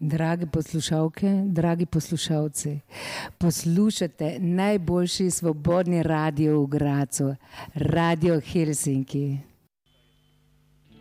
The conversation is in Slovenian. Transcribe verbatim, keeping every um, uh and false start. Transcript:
Drage poslušalke, dragi poslušalci, poslušate najboljši svobodni radio v Gradcu, Radio Helsinki.